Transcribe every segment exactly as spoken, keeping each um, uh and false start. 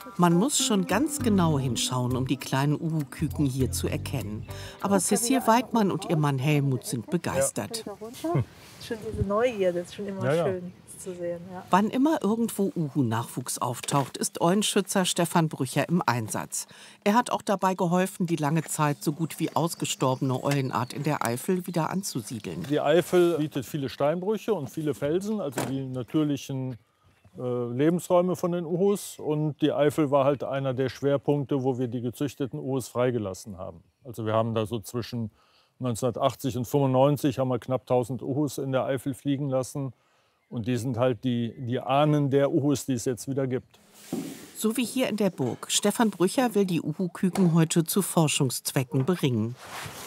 Man muss schon ganz genau hinschauen, um die kleinen Uhu-Küken hier zu erkennen. Aber Cecile Weidmann und ihr Mann Helmut sind begeistert. Schon diese Neugierde, das ist schon immer Ja, ja. schön zu sehen. Ja. Wann immer irgendwo Uhu-Nachwuchs auftaucht, ist Eulenschützer Stefan Brücher im Einsatz. Er hat auch dabei geholfen, die lange Zeit so gut wie ausgestorbene Eulenart in der Eifel wieder anzusiedeln. Die Eifel bietet viele Steinbrüche und viele Felsen, also die natürlichen äh, Lebensräume von den Uhus. Und die Eifel war halt einer der Schwerpunkte, wo wir die gezüchteten Uhus freigelassen haben. Also wir haben da so zwischen neunzehnhundertachtzig und fünfundneunzig haben wir knapp tausend Uhus in der Eifel fliegen lassen. Und die sind halt die, die Ahnen der Uhus, die es jetzt wieder gibt. So wie hier in der Burg. Stefan Brücher will die Uhu-Küken heute zu Forschungszwecken beringen.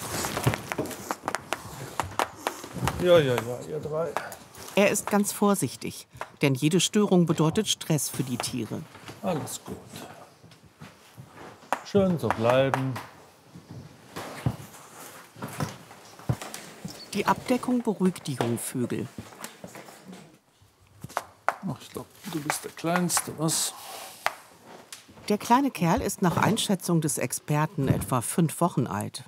Ja, ja, ja, ihr drei. Er ist ganz vorsichtig, denn jede Störung bedeutet Stress für die Tiere. Alles gut. Schön so bleiben. Die Abdeckung beruhigt die Jungvögel. Ach, ich glaube, du bist der Kleinste, was? Der kleine Kerl ist nach Einschätzung des Experten etwa fünf Wochen alt.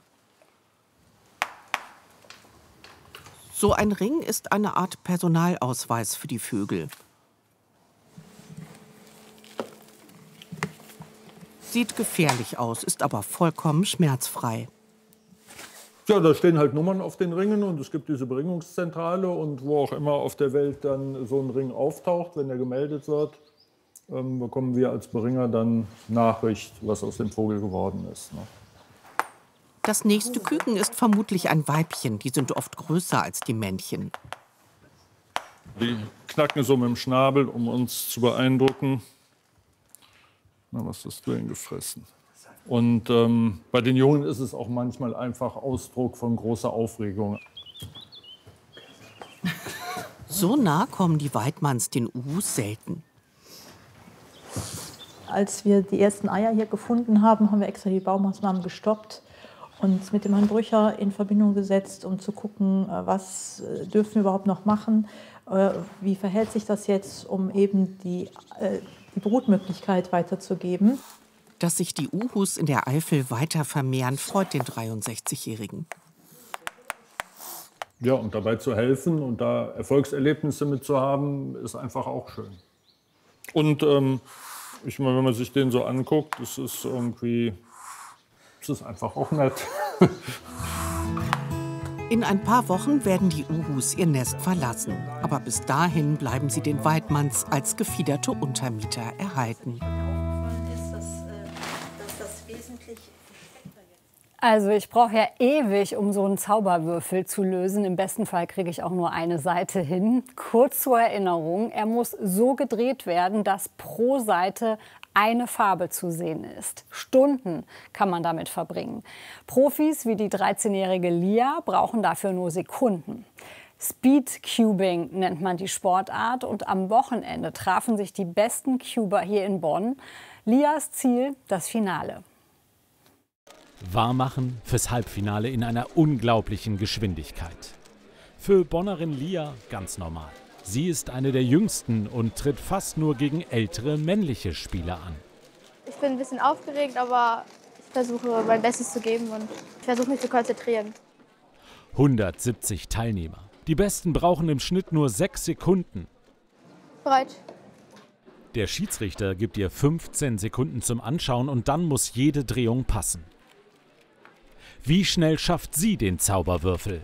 So ein Ring ist eine Art Personalausweis für die Vögel. Sieht gefährlich aus, ist aber vollkommen schmerzfrei. Ja, da stehen halt Nummern auf den Ringen und es gibt diese Beringungszentrale. Und wo auch immer auf der Welt dann so ein Ring auftaucht, wenn er gemeldet wird, ähm, bekommen wir als Beringer dann Nachricht, was aus dem Vogel geworden ist. Ne? Das nächste Küken ist vermutlich ein Weibchen. Die sind oft größer als die Männchen. Die knacken so mit dem Schnabel, um uns zu beeindrucken. Na, was hast du denn gefressen? Und ähm, bei den Jungen ist es auch manchmal einfach Ausdruck von großer Aufregung. So nah kommen die Weidmanns den Uhus selten. Als wir die ersten Eier hier gefunden haben, haben wir extra die Baumaßnahmen gestoppt und uns mit dem Herrn Brücher in Verbindung gesetzt, um zu gucken, was dürfen wir überhaupt noch machen, wie verhält sich das jetzt, um eben die, die Brutmöglichkeit weiterzugeben. Dass sich die Uhus in der Eifel weiter vermehren, freut den dreiundsechzigjährigen. Ja, und dabei zu helfen und da Erfolgserlebnisse mit zu haben, ist einfach auch schön. Und ähm, ich meine, wenn man sich den so anguckt, es ist irgendwie, es ist einfach auch nett. In ein paar Wochen werden die Uhus ihr Nest verlassen. Aber bis dahin bleiben sie den Weidmanns als gefiederte Untermieter erhalten. Also ich brauche ja ewig, um so einen Zauberwürfel zu lösen. Im besten Fall kriege ich auch nur eine Seite hin. Kurz zur Erinnerung, er muss so gedreht werden, dass pro Seite eine Farbe zu sehen ist. Stunden kann man damit verbringen. Profis wie die dreizehnjährige Lia brauchen dafür nur Sekunden. Speedcubing nennt man die Sportart und am Wochenende trafen sich die besten Cuber hier in Bonn. Lias Ziel, das Finale. Warmmachen fürs Halbfinale in einer unglaublichen Geschwindigkeit. Für Bonnerin Lia ganz normal. Sie ist eine der jüngsten und tritt fast nur gegen ältere männliche Spieler an. Ich bin ein bisschen aufgeregt, aber ich versuche mein Bestes zu geben und ich versuche mich zu konzentrieren. hundertsiebzig Teilnehmer. Die Besten brauchen im Schnitt nur sechs Sekunden. Bereit. Der Schiedsrichter gibt ihr fünfzehn Sekunden zum Anschauen und dann muss jede Drehung passen. Wie schnell schafft sie den Zauberwürfel?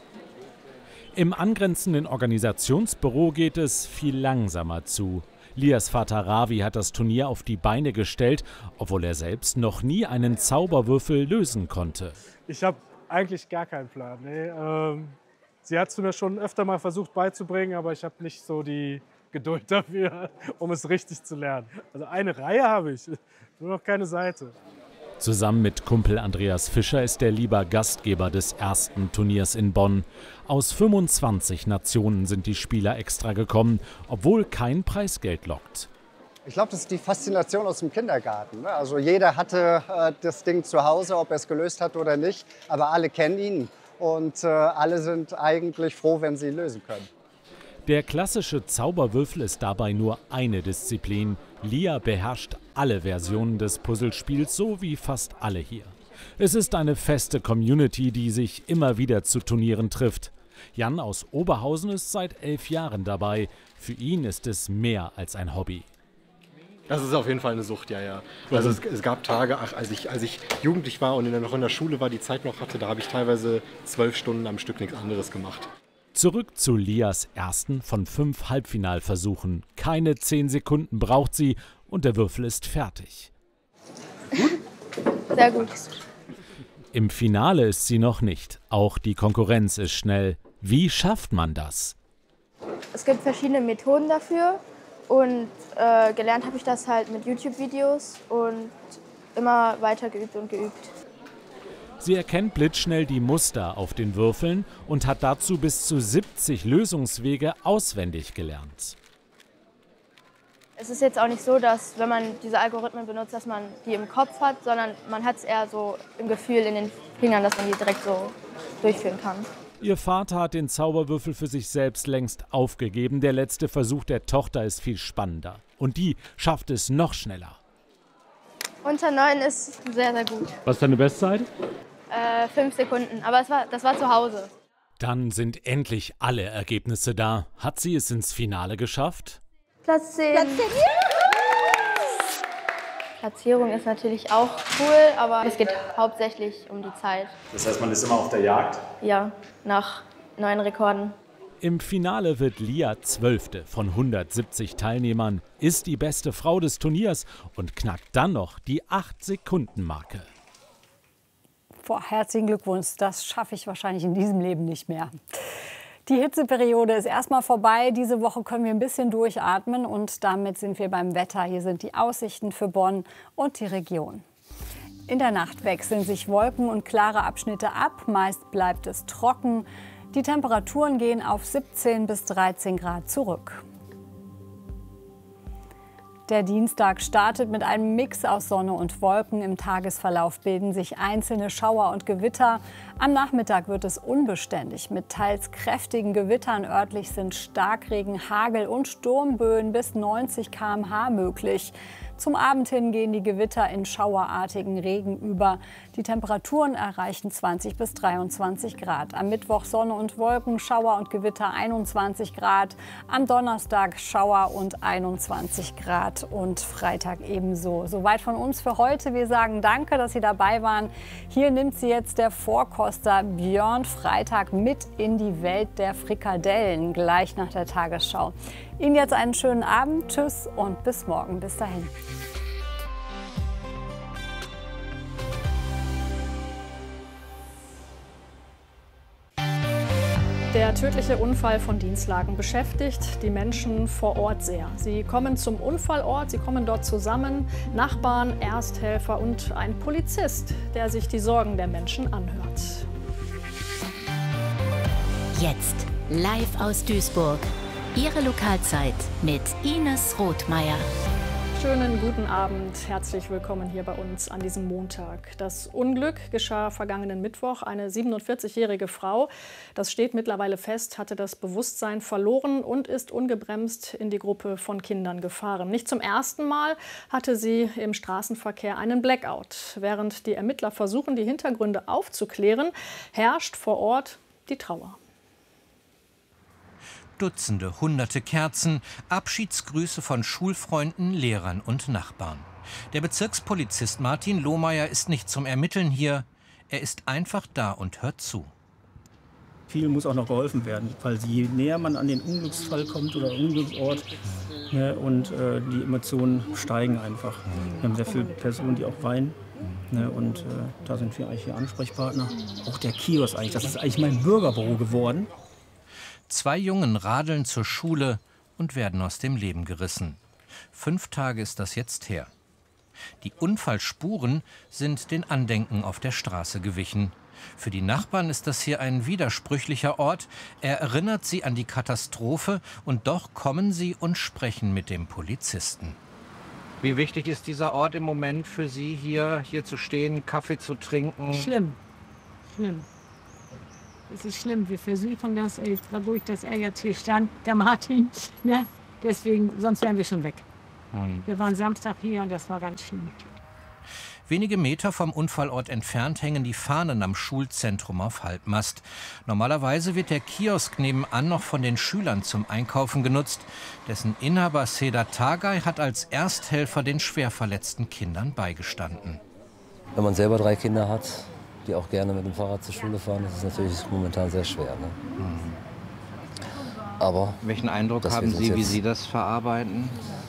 Im angrenzenden Organisationsbüro geht es viel langsamer zu. Lias Vater Ravi hat das Turnier auf die Beine gestellt, obwohl er selbst noch nie einen Zauberwürfel lösen konnte. Ich habe eigentlich gar keinen Plan. Nee, ähm, sie hat es mir schon öfter mal versucht beizubringen, aber ich habe nicht so die Geduld dafür, um es richtig zu lernen. Also eine Reihe habe ich, nur noch keine Seite. Zusammen mit Kumpel Andreas Fischer ist er lieber Gastgeber des ersten Turniers in Bonn. Aus fünfundzwanzig Nationen sind die Spieler extra gekommen, obwohl kein Preisgeld lockt. Ich glaube, das ist die Faszination aus dem Kindergarten. Ne? Also jeder hatte äh, das Ding zu Hause, ob er es gelöst hat oder nicht, aber alle kennen ihn und äh, alle sind eigentlich froh, wenn sie ihn lösen können. Der klassische Zauberwürfel ist dabei nur eine Disziplin. Lia beherrscht alle Versionen des Puzzlespiels, so wie fast alle hier. Es ist eine feste Community, die sich immer wieder zu Turnieren trifft. Jan aus Oberhausen ist seit elf Jahren dabei. Für ihn ist es mehr als ein Hobby. Das ist auf jeden Fall eine Sucht, ja, ja. Also es, es gab Tage, ach, als, ich, als ich jugendlich war und in der, noch in der Schule war, die Zeit noch hatte, da habe ich teilweise zwölf Stunden am Stück nichts anderes gemacht. Zurück zu Lias ersten von fünf Halbfinalversuchen. Keine zehn Sekunden braucht sie und der Würfel ist fertig. Sehr gut. Im Finale ist sie noch nicht. Auch die Konkurrenz ist schnell. Wie schafft man das? Es gibt verschiedene Methoden dafür. Und äh, gelernt habe ich das halt mit YouTube-Videos und immer weiter geübt und geübt. Sie erkennt blitzschnell die Muster auf den Würfeln und hat dazu bis zu siebzig Lösungswege auswendig gelernt. Es ist jetzt auch nicht so, dass, wenn man diese Algorithmen benutzt, dass man die im Kopf hat, sondern man hat es eher so im Gefühl in den Fingern, dass man die direkt so durchführen kann. Ihr Vater hat den Zauberwürfel für sich selbst längst aufgegeben. Der letzte Versuch der Tochter ist viel spannender. Und die schafft es noch schneller. Unter neun ist sehr, sehr gut. Was ist deine Bestzeit? Äh, fünf Sekunden, aber es war, das war zu Hause. Dann sind endlich alle Ergebnisse da. Hat sie es ins Finale geschafft? Platz zehn. Platz zehn. Platzierung ist natürlich auch cool, aber es geht hauptsächlich um die Zeit. Das heißt, man ist immer auf der Jagd? Ja, nach neuen Rekorden. Im Finale wird Lia Zwölfte von hundertsiebzig Teilnehmern, ist die beste Frau des Turniers und knackt dann noch die acht-Sekunden-Marke. Boah, herzlichen Glückwunsch, das schaffe ich wahrscheinlich in diesem Leben nicht mehr. Die Hitzeperiode ist erstmal vorbei. Diese Woche können wir ein bisschen durchatmen und damit sind wir beim Wetter. Hier sind die Aussichten für Bonn und die Region. In der Nacht wechseln sich Wolken und klare Abschnitte ab. Meist bleibt es trocken. Die Temperaturen gehen auf siebzehn bis dreizehn Grad zurück. Der Dienstag startet mit einem Mix aus Sonne und Wolken. Im Tagesverlauf bilden sich einzelne Schauer und Gewitter. Am Nachmittag wird es unbeständig mit teils kräftigen Gewittern. Örtlich sind Starkregen, Hagel und Sturmböen bis neunzig Kilometer pro Stunde möglich. Zum Abend hin gehen die Gewitter in schauerartigen Regen über. Die Temperaturen erreichen zwanzig bis dreiundzwanzig Grad. Am Mittwoch Sonne und Wolken, Schauer und Gewitter einundzwanzig Grad. Am Donnerstag Schauer und einundzwanzig Grad und Freitag ebenso. Soweit von uns für heute. Wir sagen danke, dass Sie dabei waren. Hier nimmt Sie jetzt der Vorkoster Björn Freitag mit in die Welt der Frikadellen, gleich nach der Tagesschau. Ihnen jetzt einen schönen Abend. Tschüss und bis morgen. Bis dahin. Der tödliche Unfall von Dienstlagen beschäftigt die Menschen vor Ort sehr. Sie kommen zum Unfallort, sie kommen dort zusammen, Nachbarn, Ersthelfer und ein Polizist, der sich die Sorgen der Menschen anhört. Jetzt live aus Duisburg. Ihre Lokalzeit mit Ines Rothmeier. Schönen guten Abend, herzlich willkommen hier bei uns an diesem Montag. Das Unglück geschah vergangenen Mittwoch. Eine siebenundvierzigjährige Frau, das steht mittlerweile fest, hatte das Bewusstsein verloren und ist ungebremst in die Gruppe von Kindern gefahren. Nicht zum ersten Mal hatte sie im Straßenverkehr einen Blackout. Während die Ermittler versuchen, die Hintergründe aufzuklären, herrscht vor Ort die Trauer. Dutzende, hunderte Kerzen, Abschiedsgrüße von Schulfreunden, Lehrern und Nachbarn. Der Bezirkspolizist Martin Lohmeier ist nicht zum Ermitteln hier. Er ist einfach da und hört zu. Viel muss auch noch geholfen werden, weil je näher man an den Unglücksfall kommt oder Unglücksort, ne, und äh, die Emotionen steigen einfach. Wir haben sehr viele Personen, die auch weinen. Ne, und äh, da sind wir eigentlich hier Ansprechpartner. Auch der Kiosk eigentlich, das ist eigentlich mein Bürgerbüro geworden. Zwei Jungen radeln zur Schule und werden aus dem Leben gerissen. Fünf Tage ist das jetzt her. Die Unfallspuren sind den Andenken auf der Straße gewichen. Für die Nachbarn ist das hier ein widersprüchlicher Ort. Er erinnert sie an die Katastrophe und doch kommen sie und sprechen mit dem Polizisten. Wie wichtig ist dieser Ort im Moment für Sie, hier, hier zu stehen, Kaffee zu trinken? Schlimm, schlimm. Es ist schlimm, wir versuchen das, ich glaube, dass er jetzt hier stand, der Martin, ne? Deswegen, sonst wären wir schon weg. Mhm. Wir waren Samstag hier und das war ganz schlimm. Wenige Meter vom Unfallort entfernt hängen die Fahnen am Schulzentrum auf Halbmast. Normalerweise wird der Kiosk nebenan noch von den Schülern zum Einkaufen genutzt. Dessen Inhaber Sedat Tagay hat als Ersthelfer den schwer verletzten Kindern beigestanden. Wenn man selber drei Kinder hat, die auch gerne mit dem Fahrrad zur Schule fahren, ist es natürlich momentan sehr schwer. Ne? Mhm. Aber welchen Eindruck haben Sie, wie Sie das verarbeiten?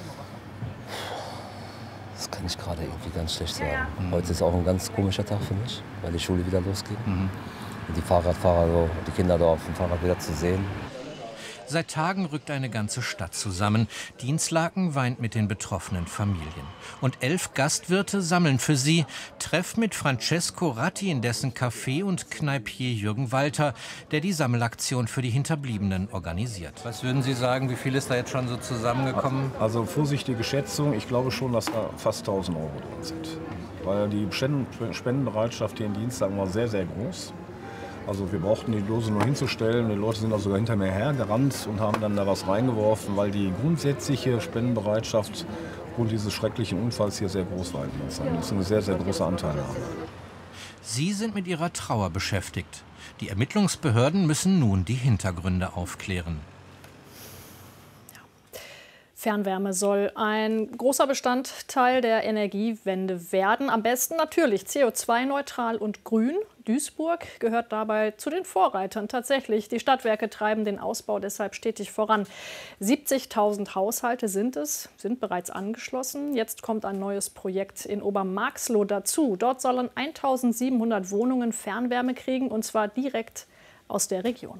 Das kann ich gerade irgendwie ganz schlecht sagen. Mhm. Heute ist auch ein ganz komischer Tag für mich, weil die Schule wieder losgeht. Mhm. Und die Fahrradfahrer, so, die Kinder da auf dem Fahrrad wieder zu sehen. Seit Tagen rückt eine ganze Stadt zusammen. Dienstlaken weint mit den betroffenen Familien. Und elf Gastwirte sammeln für sie. Treff mit Francesco Ratti in dessen Café und Kneipier Jürgen Walter, der die Sammelaktion für die Hinterbliebenen organisiert. Was würden Sie sagen, wie viel ist da jetzt schon so zusammengekommen? Also vorsichtige Schätzung, ich glaube schon, dass da fast tausend Euro drin sind. Weil die Spendenbereitschaft hier in Dienstlaken war sehr, sehr groß. Also wir brauchten die Dose nur hinzustellen. Die Leute sind auch sogar hinter mir hergerannt und haben dann da was reingeworfen, weil die grundsätzliche Spendenbereitschaft aufgrund dieses schrecklichen Unfalls hier sehr groß war. Das ist eine sehr, sehr große Anteilnahme. Sie sind mit ihrer Trauer beschäftigt. Die Ermittlungsbehörden müssen nun die Hintergründe aufklären. Fernwärme soll ein großer Bestandteil der Energiewende werden. Am besten natürlich C O zwei neutral und grün. Duisburg gehört dabei zu den Vorreitern. Tatsächlich, die Stadtwerke treiben den Ausbau deshalb stetig voran. siebzigtausend Haushalte sind es, sind bereits angeschlossen. Jetzt kommt ein neues Projekt in Obermarxloh dazu. Dort sollen eintausendsiebenhundert Wohnungen Fernwärme kriegen, und zwar direkt aus der Region.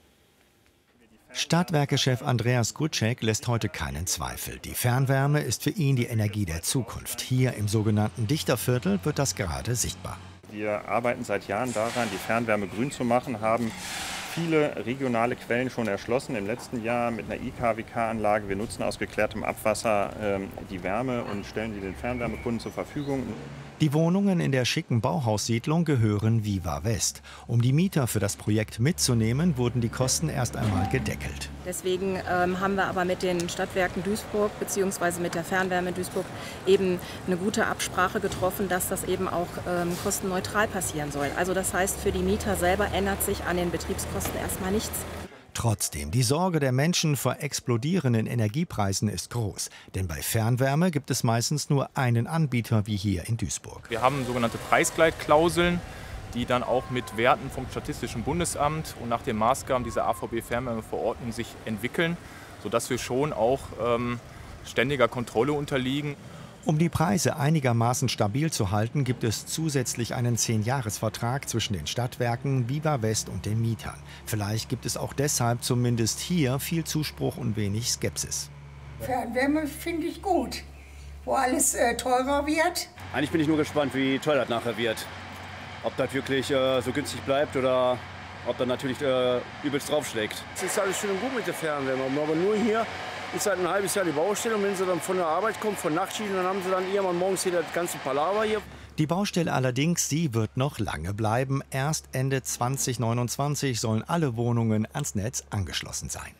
Stadtwerke-Chef Andreas Gutschek lässt heute keinen Zweifel. Die Fernwärme ist für ihn die Energie der Zukunft. Hier im sogenannten Dichterviertel wird das gerade sichtbar. Wir arbeiten seit Jahren daran, die Fernwärme grün zu machen, haben viele regionale Quellen schon erschlossen. Im letzten Jahr mit einer I K W K-Anlage. Wir nutzen aus geklärtem Abwasser äh, die Wärme und stellen die den Fernwärmekunden zur Verfügung. Die Wohnungen in der schicken Bauhaussiedlung gehören Viva West. Um die Mieter für das Projekt mitzunehmen, wurden die Kosten erst einmal gedeckelt. Deswegen ähm, haben wir aber mit den Stadtwerken Duisburg bzw. mit der Fernwärme Duisburg eben eine gute Absprache getroffen, dass das eben auch ähm, kostenneutral passieren soll. Also das heißt, für die Mieter selber ändert sich an den Betriebskosten erstmal nichts. Trotzdem, die Sorge der Menschen vor explodierenden Energiepreisen ist groß. Denn bei Fernwärme gibt es meistens nur einen Anbieter, wie hier in Duisburg. Wir haben sogenannte Preisgleitklauseln, die dann auch mit Werten vom Statistischen Bundesamt und nach den Maßgaben dieser A V B-Fernwärmeverordnung sich entwickeln, sodass wir schon auch ähm, ständiger Kontrolle unterliegen. Um die Preise einigermaßen stabil zu halten, gibt es zusätzlich einen zehn-Jahres-Vertrag zwischen den Stadtwerken, Viva West und den Mietern. Vielleicht gibt es auch deshalb zumindest hier viel Zuspruch und wenig Skepsis. Fernwärme finde ich gut, wo alles äh, teurer wird. Eigentlich bin ich nur gespannt, wie teuer das nachher wird. Ob das wirklich äh, so günstig bleibt oder ob das natürlich äh, übelst draufschlägt. Es ist alles schön und gut mit der Fernwärme, aber nur hier ist halt ein halbes Jahr die Baustelle, und wenn sie dann von der Arbeit kommen, von Nachtschichten, dann haben sie dann irgendwann morgens hier das ganze Palaver hier. Die Baustelle allerdings, sie wird noch lange bleiben. Erst Ende zweitausendneunundzwanzig sollen alle Wohnungen ans Netz angeschlossen sein.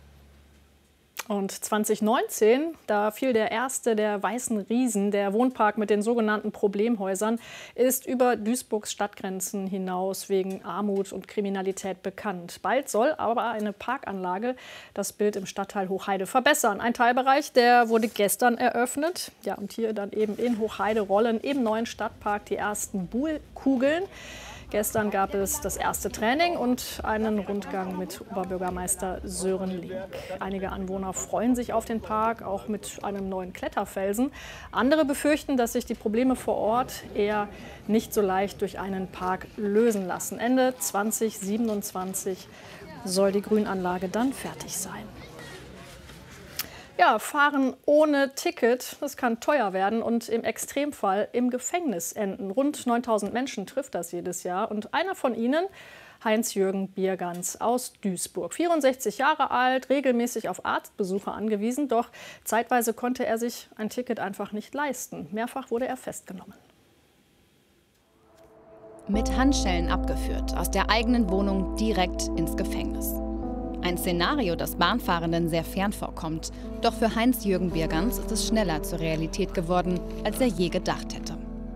Und zweitausendneunzehn, da fiel der erste der weißen Riesen, der Wohnpark mit den sogenannten Problemhäusern, ist über Duisburgs Stadtgrenzen hinaus wegen Armut und Kriminalität bekannt. Bald soll aber eine Parkanlage das Bild im Stadtteil Hochheide verbessern. Ein Teilbereich, der wurde gestern eröffnet. Ja, und hier dann eben in Hochheide rollen im neuen Stadtpark die ersten Buhlkugeln. Gestern gab es das erste Training und einen Rundgang mit Oberbürgermeister Sören Link. Einige Anwohner freuen sich auf den Park, auch mit einem neuen Kletterfelsen. Andere befürchten, dass sich die Probleme vor Ort eher nicht so leicht durch einen Park lösen lassen. Ende zweitausendsiebenundzwanzig soll die Grünanlage dann fertig sein. Ja, fahren ohne Ticket, das kann teuer werden und im Extremfall im Gefängnis enden. Rund neuntausend Menschen trifft das jedes Jahr. Und einer von ihnen, Heinz-Jürgen Biergans aus Duisburg. vierundsechzig Jahre alt, regelmäßig auf Arztbesuche angewiesen. Doch zeitweise konnte er sich ein Ticket einfach nicht leisten. Mehrfach wurde er festgenommen. Mit Handschellen abgeführt, aus der eigenen Wohnung direkt ins Gefängnis. Ein Szenario, das Bahnfahrenden sehr fern vorkommt. Doch für Heinz-Jürgen Birgans ist es schneller zur Realität geworden, als er je gedacht hätte.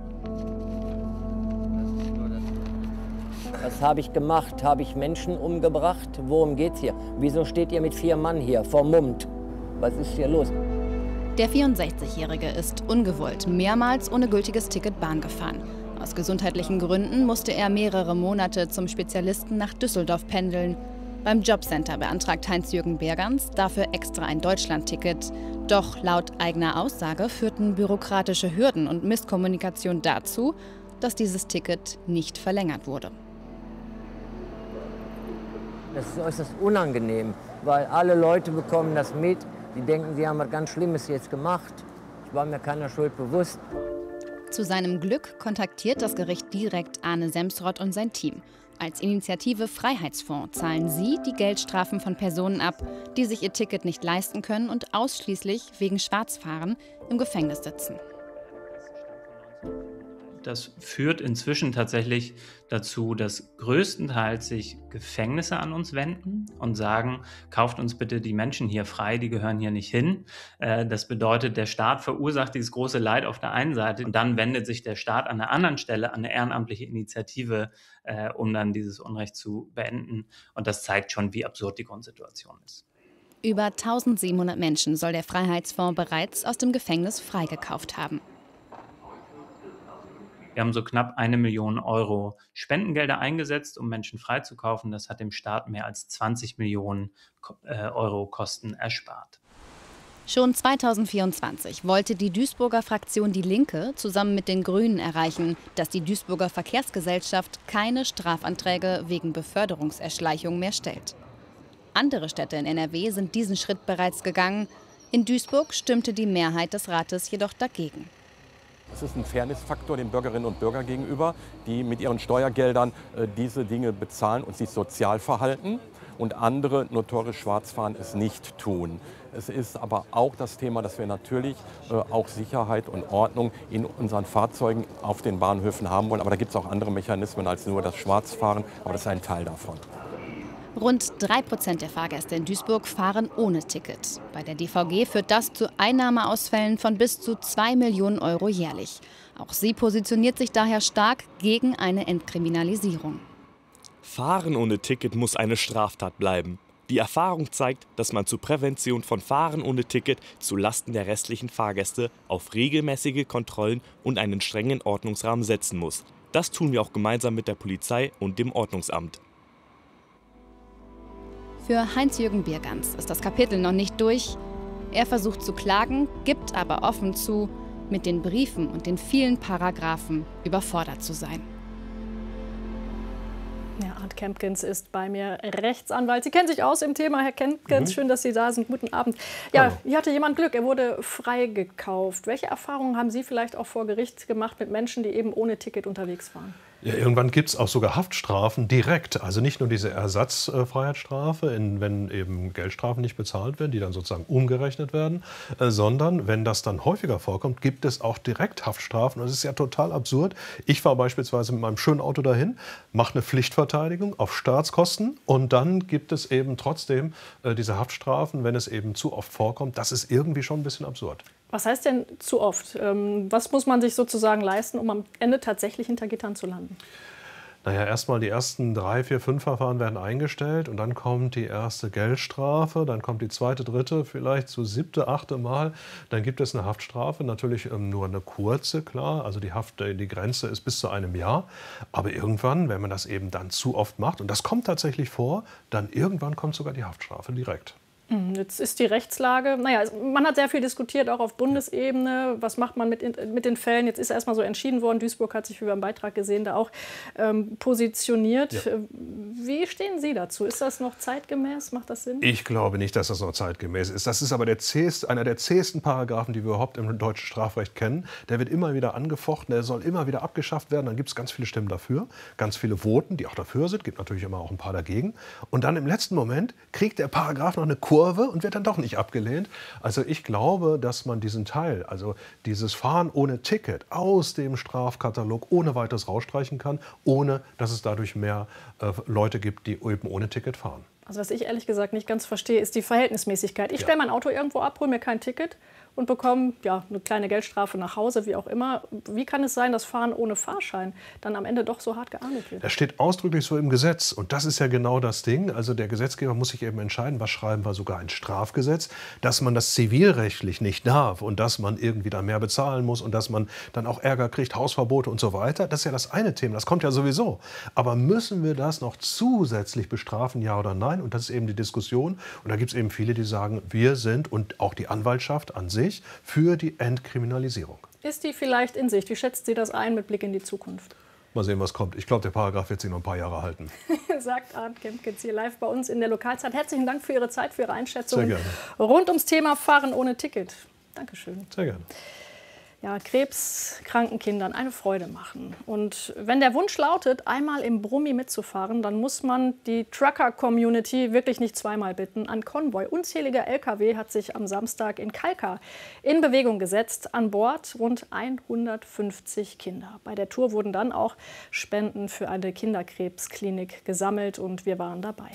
Was habe ich gemacht? Habe ich Menschen umgebracht? Worum geht's hier? Wieso steht ihr mit vier Mann hier, vermummt? Was ist hier los? Der vierundsechzigjährige ist ungewollt mehrmals ohne gültiges Ticket Bahn gefahren. Aus gesundheitlichen Gründen musste er mehrere Monate zum Spezialisten nach Düsseldorf pendeln. Beim Jobcenter beantragt Heinz-Jürgen Birgans dafür extra ein Deutschlandticket. Doch laut eigener Aussage führten bürokratische Hürden und Misskommunikation dazu, dass dieses Ticket nicht verlängert wurde. Das ist äußerst unangenehm, weil alle Leute bekommen das mit. Die denken, sie haben was ganz Schlimmes jetzt gemacht. Ich war mir keiner Schuld bewusst. Zu seinem Glück kontaktiert das Gericht direkt Arne Semsrott und sein Team. Als Initiative Freiheitsfonds zahlen sie die Geldstrafen von Personen ab, die sich ihr Ticket nicht leisten können und ausschließlich wegen Schwarzfahren im Gefängnis sitzen. Das führt inzwischen tatsächlich dazu, dass größtenteils sich Gefängnisse an uns wenden und sagen, kauft uns bitte die Menschen hier frei, die gehören hier nicht hin. Das bedeutet, der Staat verursacht dieses große Leid auf der einen Seite und dann wendet sich der Staat an der anderen Stelle an eine ehrenamtliche Initiative, um dann dieses Unrecht zu beenden. Und das zeigt schon, wie absurd die Grundsituation ist. Über eintausendsiebenhundert Menschen soll der Freiheitsfonds bereits aus dem Gefängnis freigekauft haben. Wir haben so knapp eine Million Euro Spendengelder eingesetzt, um Menschen freizukaufen. Das hat dem Staat mehr als zwanzig Millionen Euro Kosten erspart. Schon zweitausendvierundzwanzig wollte die Duisburger Fraktion Die Linke zusammen mit den Grünen erreichen, dass die Duisburger Verkehrsgesellschaft keine Strafanträge wegen Beförderungserschleichung mehr stellt. Andere Städte in N R W sind diesen Schritt bereits gegangen. In Duisburg stimmte die Mehrheit des Rates jedoch dagegen. Es ist ein Fairness-Faktor den Bürgerinnen und Bürgern gegenüber, die mit ihren Steuergeldern äh, diese Dinge bezahlen und sich sozial verhalten und andere notorisch Schwarzfahren es nicht tun. Es ist aber auch das Thema, dass wir natürlich äh, auch Sicherheit und Ordnung in unseren Fahrzeugen auf den Bahnhöfen haben wollen. Aber da gibt es auch andere Mechanismen als nur das Schwarzfahren, aber das ist ein Teil davon. Rund drei Prozent der Fahrgäste in Duisburg fahren ohne Ticket. Bei der D V G führt das zu Einnahmeausfällen von bis zu zwei Millionen Euro jährlich. Auch sie positioniert sich daher stark gegen eine Entkriminalisierung. Fahren ohne Ticket muss eine Straftat bleiben. Die Erfahrung zeigt, dass man zur Prävention von Fahren ohne Ticket zu Lasten der restlichen Fahrgäste auf regelmäßige Kontrollen und einen strengen Ordnungsrahmen setzen muss. Das tun wir auch gemeinsam mit der Polizei und dem Ordnungsamt. Für Heinz-Jürgen Birgans ist das Kapitel noch nicht durch. Er versucht zu klagen, gibt aber offen zu, mit den Briefen und den vielen Paragraphen überfordert zu sein. Ja, Art Kempkens ist bei mir Rechtsanwalt. Sie kennen sich aus im Thema, Herr Kempkens. Mhm. Schön, dass Sie da sind. Guten Abend. Ja, Hallo. Hier hatte jemand Glück. Er wurde freigekauft. Welche Erfahrungen haben Sie vielleicht auch vor Gericht gemacht mit Menschen, die eben ohne Ticket unterwegs waren? Ja, irgendwann gibt es auch sogar Haftstrafen direkt. Also nicht nur diese Ersatzfreiheitsstrafe, in, wenn eben Geldstrafen nicht bezahlt werden, die dann sozusagen umgerechnet werden, äh, sondern wenn das dann häufiger vorkommt, gibt es auch direkt Haftstrafen. Das ist ja total absurd. Ich fahre beispielsweise mit meinem schönen Auto dahin, mache eine Pflichtverteidigung auf Staatskosten und dann gibt es eben trotzdem äh, diese Haftstrafen, wenn es eben zu oft vorkommt. Das ist irgendwie schon ein bisschen absurd. Was heißt denn zu oft? Was muss man sich sozusagen leisten, um am Ende tatsächlich hinter Gittern zu landen? Naja, erstmal die ersten drei, vier, fünf Verfahren werden eingestellt und dann kommt die erste Geldstrafe, dann kommt die zweite, dritte, vielleicht so siebte, achte Mal. Dann gibt es eine Haftstrafe, natürlich ähm, nur eine kurze, klar. Also die Haft, die Grenze ist bis zu einem Jahr. Aber irgendwann, wenn man das eben dann zu oft macht, und das kommt tatsächlich vor, dann irgendwann kommt sogar die Haftstrafe direkt. Jetzt ist die Rechtslage, naja, man hat sehr viel diskutiert, auch auf Bundesebene. Was macht man mit, mit den Fällen? Jetzt ist erstmal so entschieden worden. Duisburg hat sich, wie wir im Beitrag gesehen, da auch ähm, positioniert. Ja. Wie stehen Sie dazu? Ist das noch zeitgemäß? Macht das Sinn? Ich glaube nicht, dass das noch zeitgemäß ist. Das ist aber der zäheste, einer der zähesten Paragraphen, die wir überhaupt im deutschen Strafrecht kennen. Der wird immer wieder angefochten, der soll immer wieder abgeschafft werden. Dann gibt es ganz viele Stimmen dafür, ganz viele Voten, die auch dafür sind. Gibt natürlich immer auch ein paar dagegen. Und dann im letzten Moment kriegt der Paragraph noch eine Kurve und wird dann doch nicht abgelehnt. Also ich glaube, dass man diesen Teil, also dieses Fahren ohne Ticket aus dem Strafkatalog ohne weiteres rausstreichen kann, ohne dass es dadurch mehr äh, Leute gibt, die eben ohne Ticket fahren. Also was ich ehrlich gesagt nicht ganz verstehe, ist die Verhältnismäßigkeit. Ich Ja. stelle mein Auto irgendwo ab, hole mir kein Ticket und bekomme ja, eine kleine Geldstrafe nach Hause, wie auch immer. Wie kann es sein, dass Fahren ohne Fahrschein dann am Ende doch so hart geahndet wird? Das steht ausdrücklich so im Gesetz. Und das ist ja genau das Ding. Also der Gesetzgeber muss sich eben entscheiden, was schreiben wir sogar ein Strafgesetz, dass man das zivilrechtlich nicht darf und dass man irgendwie da mehr bezahlen muss und dass man dann auch Ärger kriegt, Hausverbote und so weiter. Das ist ja das eine Thema, das kommt ja sowieso. Aber müssen wir das noch zusätzlich bestrafen, ja oder nein? Und das ist eben die Diskussion. Und da gibt es eben viele, die sagen, wir sind und auch die Anwaltschaft an sich für die Entkriminalisierung. Ist die vielleicht in Sicht? Wie schätzt sie das ein mit Blick in die Zukunft? Mal sehen, was kommt. Ich glaube, der Paragraph wird sich noch ein paar Jahre halten. Sagt Arndt Kempkens hier live bei uns in der Lokalzeit. Herzlichen Dank für Ihre Zeit, für Ihre Einschätzung Sehr gerne. rund ums Thema Fahren ohne Ticket. Dankeschön. Sehr gerne. Ja, krebskranken Kindern eine Freude machen. Und wenn der Wunsch lautet, einmal im Brummi mitzufahren, dann muss man die Trucker-Community wirklich nicht zweimal bitten. Ein Konvoi unzähliger L K W hat sich am Samstag in Kalkar in Bewegung gesetzt. An Bord rund hundertfünfzig Kinder. Bei der Tour wurden dann auch Spenden für eine Kinderkrebsklinik gesammelt und wir waren dabei.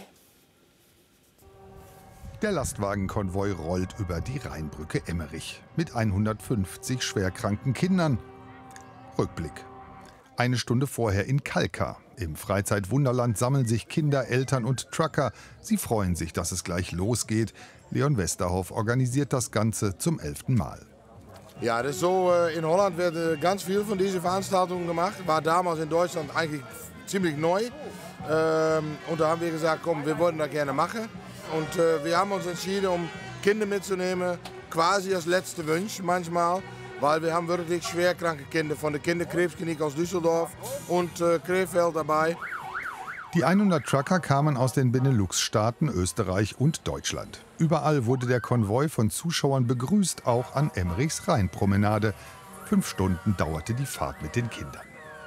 Der Lastwagenkonvoi rollt über die Rheinbrücke Emmerich mit hundertfünfzig schwerkranken Kindern. Rückblick. Eine Stunde vorher in Kalkar. Im Freizeitwunderland sammeln sich Kinder, Eltern und Trucker. Sie freuen sich, dass es gleich losgeht. Leon Westerhoff organisiert das Ganze zum elften Mal. Ja, das ist so, in Holland wird ganz viel von diesen Veranstaltungen gemacht. War damals in Deutschland eigentlich ziemlich neu. Und da haben wir gesagt, komm, wir wollen das gerne machen. Und äh, wir haben uns entschieden, um Kinder mitzunehmen, quasi als letzte Wunsch manchmal, weil wir haben wirklich schwerkranke Kinder von der Kinderkrebsklinik aus Düsseldorf und äh, Krefeld dabei. Die hundert Trucker kamen aus den Benelux-Staaten, Österreich und Deutschland. Überall wurde der Konvoi von Zuschauern begrüßt, auch an Emmerichs Rheinpromenade. Fünf Stunden dauerte die Fahrt mit den Kindern.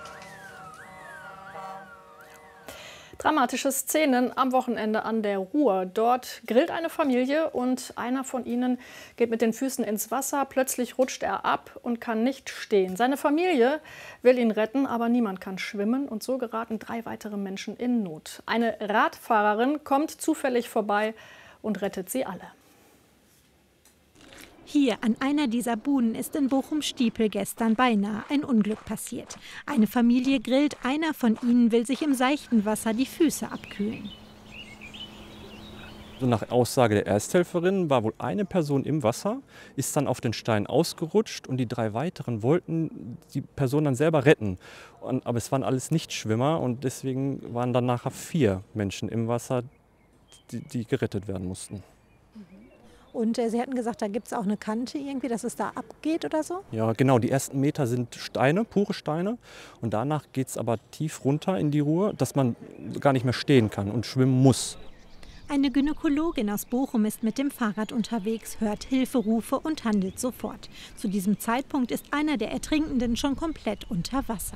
Dramatische Szenen am Wochenende an der Ruhr. Dort grillt eine Familie und einer von ihnen geht mit den Füßen ins Wasser. Plötzlich rutscht er ab und kann nicht stehen. Seine Familie will ihn retten, aber niemand kann schwimmen. Und so geraten drei weitere Menschen in Not. Eine Radfahrerin kommt zufällig vorbei und rettet sie alle. Hier an einer dieser Buden ist in Bochum-Stiepel gestern beinahe ein Unglück passiert. Eine Familie grillt, einer von ihnen will sich im seichten Wasser die Füße abkühlen. Nach Aussage der Ersthelferin war wohl eine Person im Wasser, ist dann auf den Stein ausgerutscht und die drei weiteren wollten die Person dann selber retten. Und, aber es waren alles Nichtschwimmer und deswegen waren dann nachher vier Menschen im Wasser, die, die gerettet werden mussten. Und äh, Sie hatten gesagt, da gibt es auch eine Kante irgendwie, dass es da abgeht oder so? Ja, genau. Die ersten Meter sind Steine, pure Steine. Und danach geht es aber tief runter in die Ruhr, dass man gar nicht mehr stehen kann und schwimmen muss. Eine Gynäkologin aus Bochum ist mit dem Fahrrad unterwegs, hört Hilferufe und handelt sofort. Zu diesem Zeitpunkt ist einer der Ertrinkenden schon komplett unter Wasser.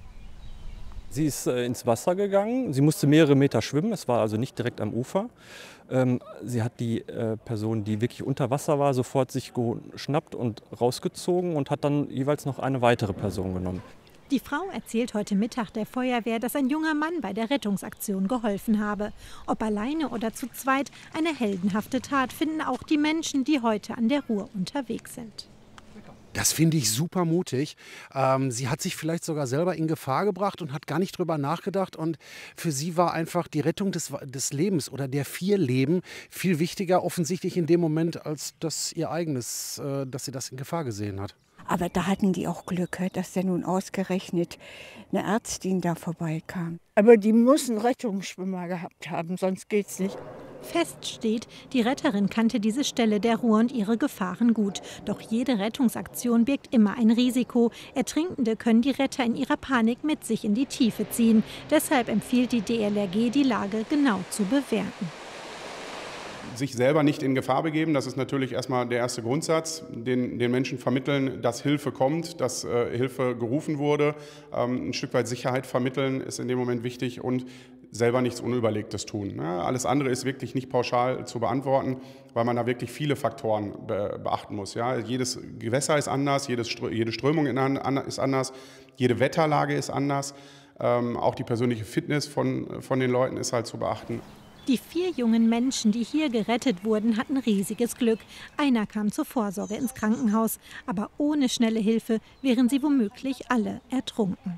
Sie ist äh, ins Wasser gegangen. Sie musste mehrere Meter schwimmen. Es war also nicht direkt am Ufer. Ähm, sie hat die äh, Person, die wirklich unter Wasser war, sofort sich geschnappt und rausgezogen und hat dann jeweils noch eine weitere Person genommen. Die Frau erzählt heute Mittag der Feuerwehr, dass ein junger Mann bei der Rettungsaktion geholfen habe. Ob alleine oder zu zweit, eine heldenhafte Tat finden auch die Menschen, die heute an der Ruhr unterwegs sind. Das finde ich super mutig. Ähm, sie hat sich vielleicht sogar selber in Gefahr gebracht und hat gar nicht drüber nachgedacht. Und für sie war einfach die Rettung des, des Lebens oder der vier Leben viel wichtiger offensichtlich in dem Moment, als das ihr eigenes, äh, dass sie das in Gefahr gesehen hat. Aber da hatten die auch Glück, dass der nun ausgerechnet eine Ärztin da vorbeikam. Aber die muss einen Rettungsschwimmer gehabt haben, sonst geht's nicht. Fest steht, die Retterin kannte diese Stelle der Ruhr und ihre Gefahren gut. Doch jede Rettungsaktion birgt immer ein Risiko. Ertrinkende können die Retter in ihrer Panik mit sich in die Tiefe ziehen. Deshalb empfiehlt die D L R G, die Lage genau zu bewerten. Sich selber nicht in Gefahr begeben, das ist natürlich erstmal der erste Grundsatz. Den, den Menschen vermitteln, dass Hilfe kommt, dass äh, Hilfe gerufen wurde. Ähm, ein Stück weit Sicherheit vermitteln ist in dem Moment wichtig und selber nichts Unüberlegtes tun. Ne? Alles andere ist wirklich nicht pauschal zu beantworten, weil man da wirklich viele Faktoren be beachten muss. Ja? Jedes Gewässer ist anders, jedes Strö jede Strömung ist anders, jede Wetterlage ist anders. Ähm, auch die persönliche Fitness von, von den Leuten ist halt zu beachten. Die vier jungen Menschen, die hier gerettet wurden, hatten riesiges Glück. Einer kam zur Vorsorge ins Krankenhaus. Aber ohne schnelle Hilfe wären sie womöglich alle ertrunken.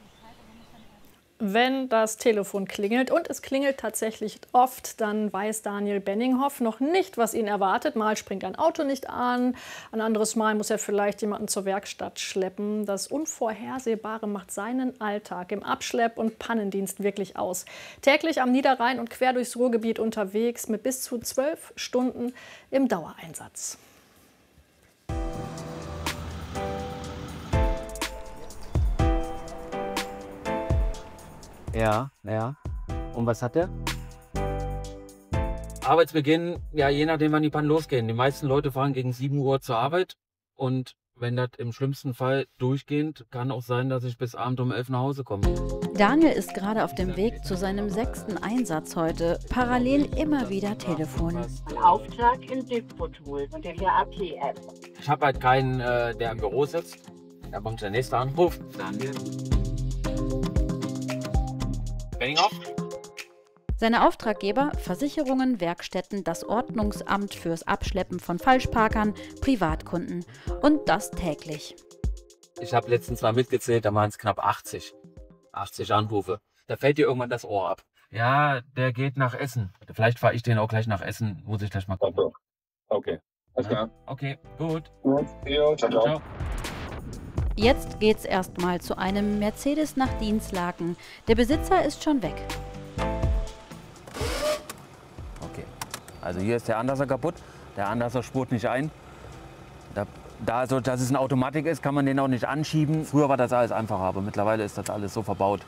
Wenn das Telefon klingelt, und es klingelt tatsächlich oft, dann weiß Daniel Benninghoff noch nicht, was ihn erwartet. Mal springt ein Auto nicht an, ein anderes Mal muss er vielleicht jemanden zur Werkstatt schleppen. Das Unvorhersehbare macht seinen Alltag im Abschlepp- und Pannendienst wirklich aus. Täglich am Niederrhein und quer durchs Ruhrgebiet unterwegs mit bis zu zwölf Stunden im Dauereinsatz. Ja, ja. Und was hat er? Arbeitsbeginn, ja, je nachdem, wann die Pannen losgehen. Die meisten Leute fahren gegen sieben Uhr zur Arbeit. Und wenn das im schlimmsten Fall durchgehend, kann auch sein, dass ich bis abends um elf nach Hause komme. Daniel ist gerade auf dem Weg zu seinem sechsten Einsatz heute. Parallel immer wieder Telefon. Auftrag in Duisburg und der A P-App. Ich habe halt keinen, äh, der im Büro sitzt. Da kommt der nächste Anruf. Daniel. Benninghoff? Seine Auftraggeber, Versicherungen, Werkstätten, das Ordnungsamt fürs Abschleppen von Falschparkern, Privatkunden. Und das täglich. Ich habe letztens mal mitgezählt, da waren es knapp achtzig. achtzig Anrufe. Da fällt dir irgendwann das Ohr ab. Ja, der geht nach Essen. Vielleicht fahre ich den auch gleich nach Essen. Muss ich gleich mal gucken. Okay. Alles klar. Okay, gut. Gut. Jo, ciao, ciao. ciao. Jetzt geht's erstmal zu einem Mercedes nach Dinslaken. Der Besitzer ist schon weg. Okay, also hier ist der Anlasser kaputt. Der Anlasser spurt nicht ein. Da, da so, dass es eine Automatik ist, kann man den auch nicht anschieben. Früher war das alles einfacher, aber mittlerweile ist das alles so verbaut.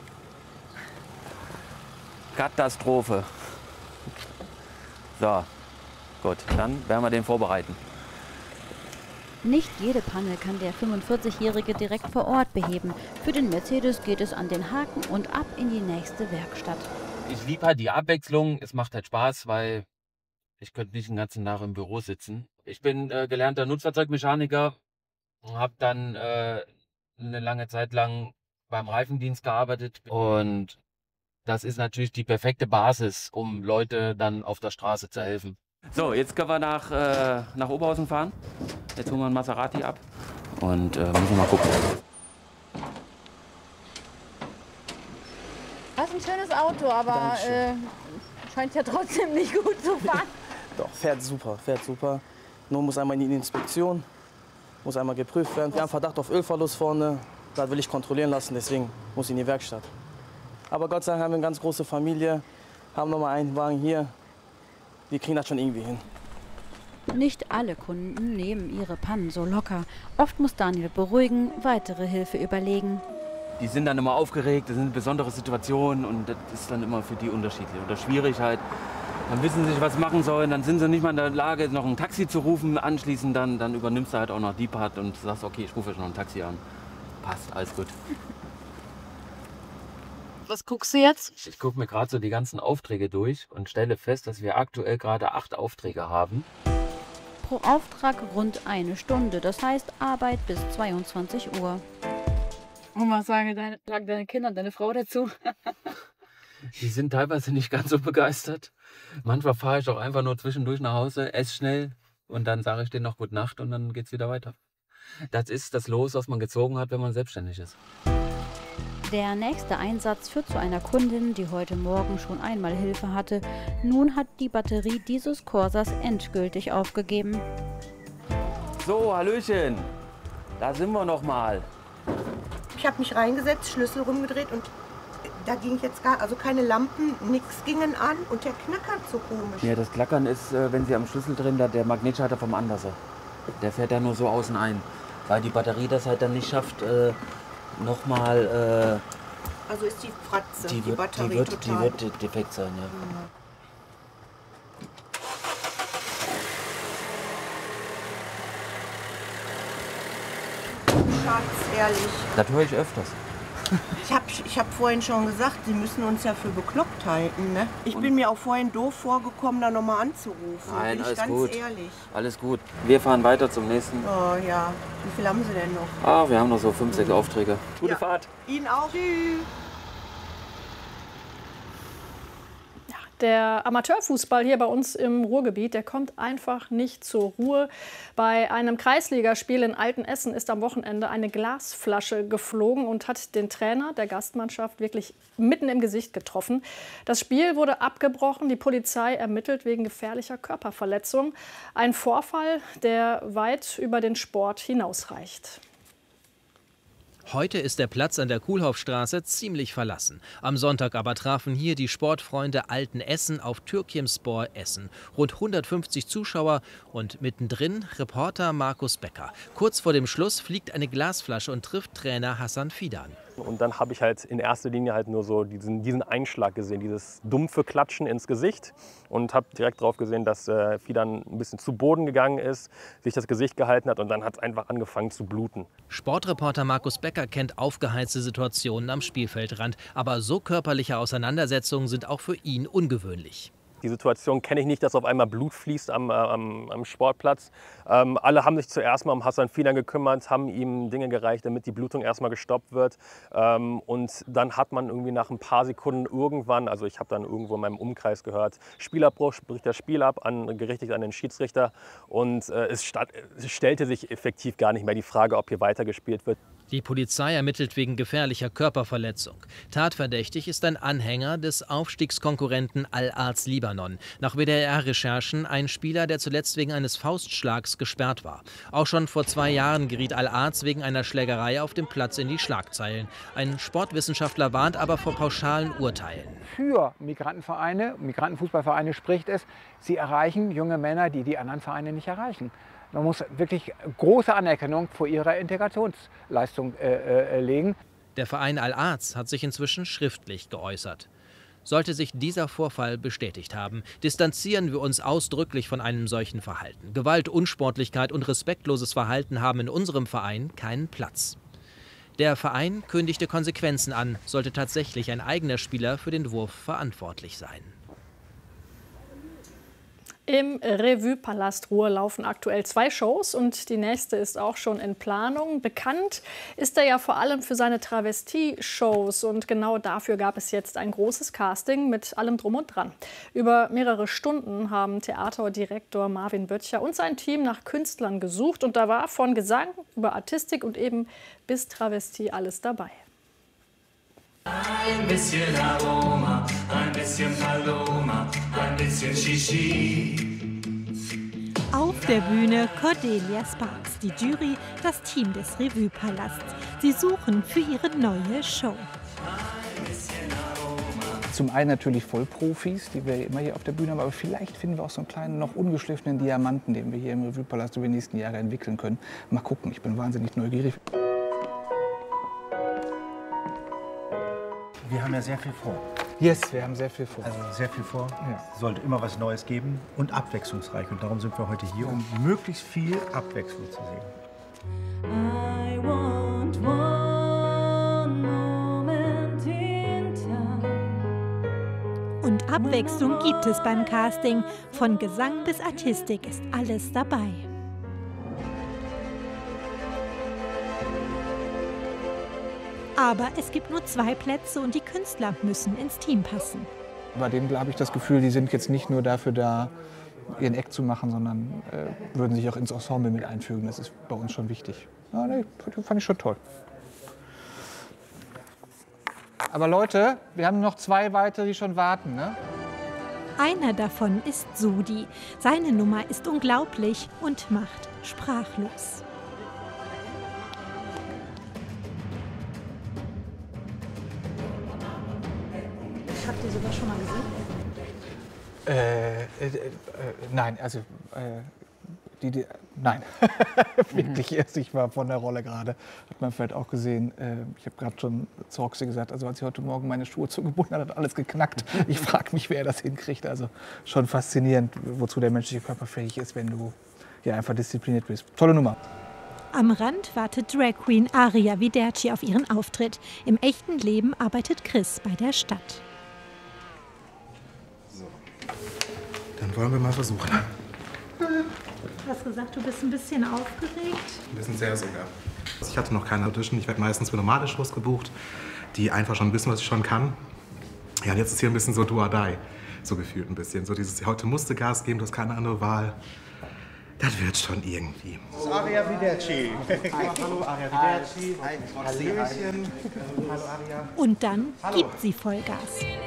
Katastrophe. So, gut, dann werden wir den vorbereiten. Nicht jede Panne kann der fünfundvierzigjährige direkt vor Ort beheben. Für den Mercedes geht es an den Haken und ab in die nächste Werkstatt. Ich liebe halt die Abwechslung. Es macht halt Spaß, weil ich könnte nicht den ganzen Tag im Büro sitzen. Ich bin äh, gelernter Nutzfahrzeugmechaniker und habe dann äh, eine lange Zeit lang beim Reifendienst gearbeitet. Und das ist natürlich die perfekte Basis, um Leute dann auf der Straße zu helfen. So, jetzt können wir nach, äh, nach Oberhausen fahren. Jetzt holen wir einen Maserati ab und äh, müssen wir mal gucken. Das ist ein schönes Auto, aber äh, scheint ja trotzdem nicht gut zu fahren. Doch, fährt super, fährt super. Nur muss einmal in die Inspektion, muss einmal geprüft werden. Wir haben Verdacht auf Ölverlust vorne, das will ich kontrollieren lassen, deswegen muss ich in die Werkstatt. Aber Gott sei Dank haben wir eine ganz große Familie, haben noch mal einen Wagen hier. Wir kriegen das schon irgendwie hin. Nicht alle Kunden nehmen ihre Pannen so locker. Oft muss Daniel beruhigen, weitere Hilfe überlegen. Die sind dann immer aufgeregt, das sind besondere Situationen und das ist dann immer für die unterschiedlich oder schwierig halt. Dann wissen sie nicht, was sie machen sollen, dann sind sie nicht mal in der Lage, noch ein Taxi zu rufen. Anschließend dann, dann übernimmst du halt auch noch die Part und sagst, okay, ich rufe jetzt noch ein Taxi an. Passt, alles gut. Was guckst du jetzt? Ich gucke mir gerade so die ganzen Aufträge durch und stelle fest, dass wir aktuell gerade acht Aufträge haben. Pro Auftrag rund eine Stunde, das heißt Arbeit bis zweiundzwanzig Uhr. Und was sagen deine, sagen deine Kinder und deine Frau dazu? Die sind teilweise nicht ganz so begeistert. Manchmal fahre ich auch einfach nur zwischendurch nach Hause, esse schnell und dann sage ich denen noch Gute Nacht und dann geht es wieder weiter. Das ist das Los, was man gezogen hat, wenn man selbstständig ist. Der nächste Einsatz führt zu einer Kundin, die heute Morgen schon einmal Hilfe hatte. Nun hat die Batterie dieses Corsas endgültig aufgegeben. So, Hallöchen, da sind wir noch mal. Ich habe mich reingesetzt, Schlüssel rumgedreht und da ging jetzt gar, also keine Lampen, nichts gingen an und der knackert so komisch. Ja, das Klackern ist, wenn Sie am Schlüssel drin, da der Magnetschalter vom Anlasser. Der fährt da nur so außen ein, weil die Batterie das halt dann nicht schafft, äh, nochmal. Äh, also ist die Fratze, die, die, wird, Batterie die wird, total. Die wird defekt sein, ja. ja. Schatz, ehrlich. Das höre ich öfters. Ich habe ich hab vorhin schon gesagt, Sie müssen uns ja für bekloppt halten. Ne? Ich bin mir auch vorhin doof vorgekommen, da nochmal anzurufen. Nein, bin ich alles ganz gut. ehrlich. Alles gut. Wir fahren weiter zum nächsten. Oh ja. Wie viel haben Sie denn noch? Ah, wir haben noch so fünf, sechs Aufträge. Gute ja. Fahrt. Ihnen auch. Tschüss. Der Amateurfußball hier bei uns im Ruhrgebiet, der kommt einfach nicht zur Ruhe. Bei einem Kreisligaspiel in Altenessen ist am Wochenende eine Glasflasche geflogen und hat den Trainer der Gastmannschaft wirklich mitten im Gesicht getroffen. Das Spiel wurde abgebrochen. Die Polizei ermittelt wegen gefährlicher Körperverletzung. Ein Vorfall, der weit über den Sport hinausreicht. Heute ist der Platz an der Kuhlhoffstraße ziemlich verlassen. Am Sonntag aber trafen hier die Sportfreunde Altenessen auf Türkimspor Essen. Rund hundertfünfzig Zuschauer und mittendrin Reporter Markus Becker. Kurz vor dem Schluss fliegt eine Glasflasche und trifft Trainer Hasan Fidan. Und dann habe ich halt in erster Linie halt nur so diesen, diesen Einschlag gesehen, dieses dumpfe Klatschen ins Gesicht und habe direkt darauf gesehen, dass äh, Fidan ein bisschen zu Boden gegangen ist, sich das Gesicht gehalten hat und dann hat es einfach angefangen zu bluten. Sportreporter Markus Becker kennt aufgeheizte Situationen am Spielfeldrand, aber so körperliche Auseinandersetzungen sind auch für ihn ungewöhnlich. Die Situation kenne ich nicht, dass auf einmal Blut fließt am, am, am Sportplatz. Ähm, alle haben sich zuerst mal um Hasan Fidan gekümmert, haben ihm Dinge gereicht, damit die Blutung erstmal gestoppt wird. Ähm, und dann hat man irgendwie nach ein paar Sekunden irgendwann, also ich habe dann irgendwo in meinem Umkreis gehört, Spielabbruch, bricht das Spiel ab, an, gerichtet an den Schiedsrichter. Und äh, es, statt, es stellte sich effektiv gar nicht mehr die Frage, ob hier weitergespielt wird. Die Polizei ermittelt wegen gefährlicher Körperverletzung. Tatverdächtig ist ein Anhänger des Aufstiegskonkurrenten Al-Arz Libanon. Nach W D R-Recherchen ein Spieler, der zuletzt wegen eines Faustschlags gesperrt war. Auch schon vor zwei Jahren geriet Al-Arz wegen einer Schlägerei auf dem Platz in die Schlagzeilen. Ein Sportwissenschaftler warnt aber vor pauschalen Urteilen. Für Migrantenvereine, Migrantenfußballvereine spricht es, sie erreichen junge Männer, die die anderen Vereine nicht erreichen. Man muss wirklich große Anerkennung vor ihrer Integrationsleistung äh, äh, legen. Der Verein Al-Arz hat sich inzwischen schriftlich geäußert. Sollte sich dieser Vorfall bestätigt haben, distanzieren wir uns ausdrücklich von einem solchen Verhalten. Gewalt, Unsportlichkeit und respektloses Verhalten haben in unserem Verein keinen Platz. Der Verein kündigte Konsequenzen an, sollte tatsächlich ein eigener Spieler für den Wurf verantwortlich sein. Im Revue-Palast Ruhr laufen aktuell zwei Shows und die nächste ist auch schon in Planung. Bekannt ist er ja vor allem für seine Travestie-Shows und genau dafür gab es jetzt ein großes Casting mit allem Drum und Dran. Über mehrere Stunden haben Theaterdirektor Marvin Böttcher und sein Team nach Künstlern gesucht und da war von Gesang über Artistik und eben bis Travestie alles dabei. Ein bisschen Aroma, ein bisschen Paloma, ein bisschen Shishi. Auf der Bühne Cordelia Sparks, die Jury, das Team des Revue-Palasts. Sie suchen für ihre neue Show. Zum einen natürlich Vollprofis, die wir immer hier auf der Bühne haben, aber vielleicht finden wir auch so einen kleinen, noch ungeschliffenen Diamanten, den wir hier im Revue-Palast über die nächsten Jahre entwickeln können. Mal gucken, ich bin wahnsinnig neugierig. Wir haben ja sehr viel vor. Yes, wir haben sehr viel vor. Also sehr viel vor. Ja. Es sollte immer was Neues geben und abwechslungsreich. Und darum sind wir heute hier, um möglichst viel Abwechslung zu sehen. I want one moment in time. Und Abwechslung gibt es beim Casting. Von Gesang bis Artistik ist alles dabei. Aber es gibt nur zwei Plätze und die Künstler müssen ins Team passen. Bei denen habe ich das Gefühl, die sind jetzt nicht nur dafür da, ihren Act zu machen, sondern äh, würden sich auch ins Ensemble mit einfügen. Das ist bei uns schon wichtig. Ja, nee, fand ich schon toll. Aber Leute, wir haben noch zwei weitere, die schon warten, ne? Einer davon ist Sudi. Seine Nummer ist unglaublich und macht sprachlos. Habt ihr sowas schon mal gesehen? Äh, äh, äh, nein, also äh, die, die, nein, wirklich erst. Ich war von der Rolle gerade, hat man vielleicht auch gesehen. Äh, ich habe gerade schon zu Roxy gesagt, also als sie heute Morgen meine Schuhe zugebunden hat, hat alles geknackt. Ich frage mich, wer das hinkriegt. Also schon faszinierend, wozu der menschliche Körper fähig ist, wenn du ja einfach diszipliniert bist. Tolle Nummer. Am Rand wartet Drag Queen Aria Viderci auf ihren Auftritt. Im echten Leben arbeitet Chris bei der Stadt. Dann wollen wir mal versuchen. Du hast gesagt, du bist ein bisschen aufgeregt. Ein bisschen sehr sogar. Ich hatte noch keine Audition. Ich werde meistens für normale Shows gebucht, die einfach schon wissen, was ich schon kann. Ja, und jetzt ist hier ein bisschen so do or die. so gefühlt ein bisschen. So dieses, heute musste Gas geben, du hast keine andere Wahl. Das wird schon irgendwie. Das ist Aria Videtti. Hallo Aria Videtti. Hallöchen. Hallo Aria. Und dann gibt sie Vollgas.